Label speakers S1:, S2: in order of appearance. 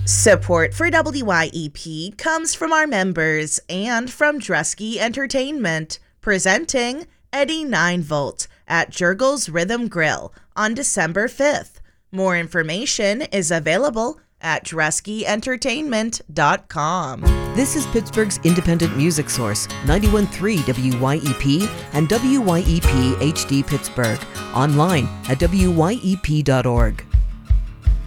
S1: Support for WYEP comes from our members and from Drusky Entertainment, presenting Eddie 9V at Jurgles Rhythm Grill on December 5th. More information is available at druskyentertainment.com.
S2: This is Pittsburgh's independent music source, 91.3 WYEP and WYEP HD Pittsburgh. Online at wyep.org.